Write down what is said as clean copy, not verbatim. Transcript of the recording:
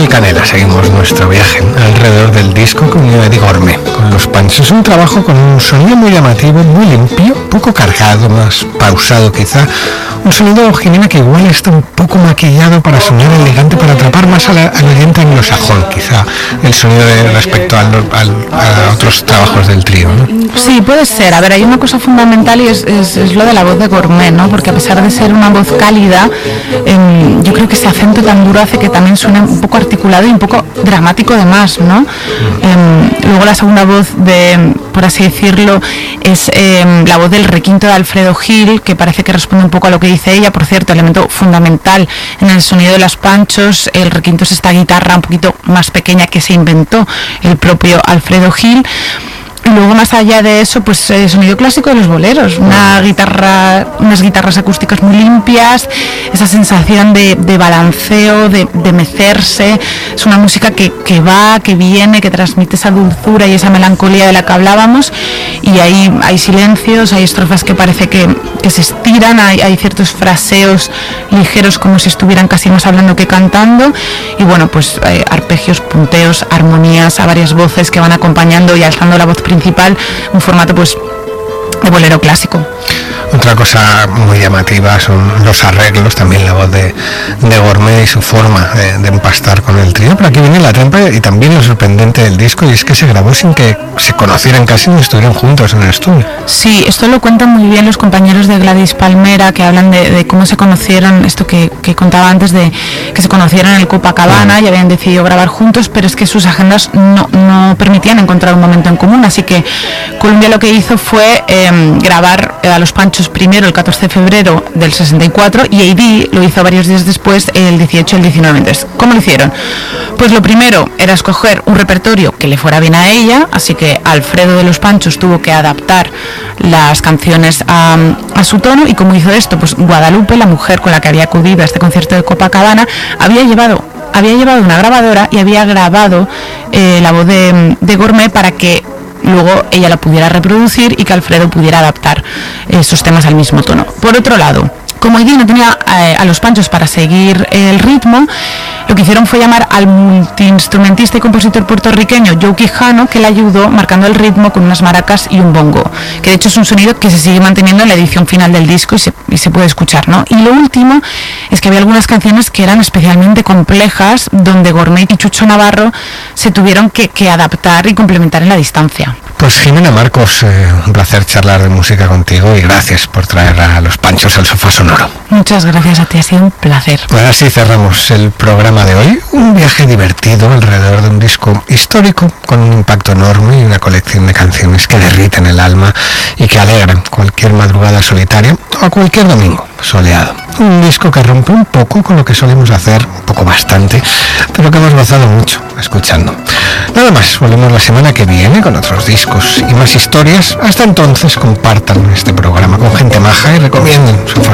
Canela seguimos nuestro viaje alrededor del disco con Eddie Gormé, con Los Panchos. Es un trabajo con un sonido muy llamativo, muy limpio, poco cargado, más pausado quizá. Un sonido, Jimena, que igual está un poco maquillado para sonar elegante, para atrapar más al oyente anglosajón, quizá, el sonido respecto a otros trabajos del trío, ¿no? Sí, puede ser. A ver, hay una cosa fundamental y es lo de la voz de Gormé, ¿no? Porque a pesar de ser una voz cálida, yo creo que ese acento tan duro hace que también suene un poco articulado y un poco dramático además, ¿no? Luego la segunda voz por así decirlo, es la voz del requinto de Alfredo Gil, que parece que responde un poco a lo que dice ella. Por cierto, elemento fundamental en el sonido de Los Panchos. El requinto es esta guitarra un poquito más pequeña que se inventó el propio Alfredo Gil. Y luego, más allá de eso, pues el sonido clásico de los boleros, unas guitarras acústicas muy limpias, esa sensación de balanceo, de mecerse. Es una música que va, que viene, que transmite esa dulzura y esa melancolía de la que hablábamos. Y hay silencios, hay estrofas que parece que se estiran, hay ciertos fraseos ligeros como si estuvieran casi más hablando que cantando. Y bueno, pues arpegios, punteos, armonías a varias voces que van acompañando y alzando la voz principal, un formato pues de bolero clásico. Otra cosa muy llamativa son los arreglos, también la voz de Gormé y su forma de empastar con el trío. Pero aquí viene la trampa y también lo sorprendente del disco, y es que se grabó sin que se conocieran casi ni estuvieran juntos en el estudio. Sí, esto lo cuentan muy bien los compañeros de Gladys Palmera, que hablan de cómo se conocieron, esto que contaba antes, de que se conocieron en el Copacabana y habían decidido grabar juntos, pero es que sus agendas no permitían encontrar un momento en común, así que Columbia lo que hizo fue grabar a Los Panchos primero el 14 de febrero del 64 y A.D. lo hizo varios días después, el 18 y el 19. Entonces, ¿cómo lo hicieron? Pues lo primero era escoger un repertorio que le fuera bien a ella, así que Alfredo de Los Panchos tuvo que adaptar las canciones a su tono. Y ¿cómo hizo esto? Pues Guadalupe, la mujer con la que había acudido a este concierto de Copacabana, había llevado una grabadora y había grabado la voz de Gormé para que luego ella la pudiera reproducir y que Alfredo pudiera adaptar esos temas al mismo tono. Por otro lado, como Eddie no tenía a Los Panchos para seguir el ritmo, lo que hicieron fue llamar al multiinstrumentista y compositor puertorriqueño Joe Quijano, que le ayudó marcando el ritmo con unas maracas y un bongo, que de hecho es un sonido que se sigue manteniendo en la edición final del disco y se puede escuchar, ¿no? Y lo último es que había algunas canciones que eran especialmente complejas, donde Gormé y Chucho Navarro se tuvieron que adaptar y complementar en la distancia. Pues Jimena Marcos, un placer charlar de música contigo y gracias por traer a Los Panchos al Sofá Sonoro. Muchas gracias a ti, ha sido un placer. Pues así cerramos el programa de hoy, un viaje divertido alrededor de un disco histórico con un impacto enorme y una colección de canciones que derriten el alma y que alegran cualquier madrugada solitaria o cualquier domingo soleado. Un disco que rompe un poco con lo que solemos hacer, un poco bastante, pero que hemos gozado mucho escuchando. Nada más, volvemos la semana que viene con otros discos y más historias. Hasta entonces, compartan este programa con gente maja y recomienden Sofá